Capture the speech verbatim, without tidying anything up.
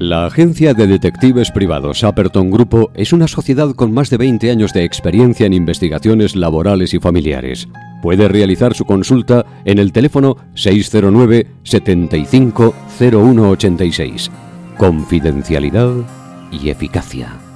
La agencia de detectives privados Apperton Grupo es una sociedad con más de veinte años de experiencia en investigaciones laborales y familiares. Puede realizar su consulta en el teléfono seis cero nueve, setenta y cinco, cero uno ochenta y seis. Confidencialidad y eficacia.